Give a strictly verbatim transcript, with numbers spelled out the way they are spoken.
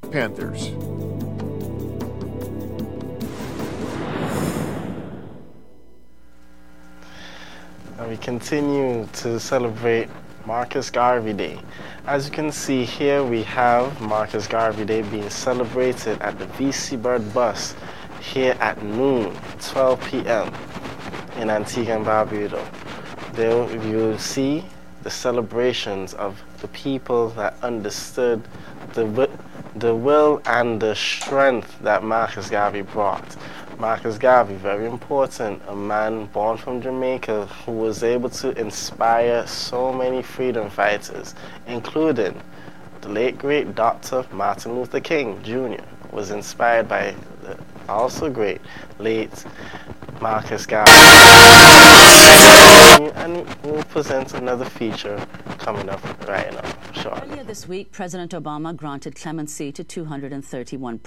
Panthers. And we continue to celebrate Marcus Garvey Day. As you can see here, we have Marcus Garvey Day being celebrated at the V C Bird Bus here at noon, twelve p m in Antigua and Barbuda. There you'll see the celebrations of the people that understood the, the will and the strength that Marcus Garvey brought. Marcus Garvey, very important, a man born from Jamaica who was able to inspire so many freedom fighters, including the late great Doctor Martin Luther King Junior was inspired by the also great late Marcus Garvey. And we'll present another feature coming up right now, shortly. Earlier this week, President Obama granted clemency to two hundred thirty-one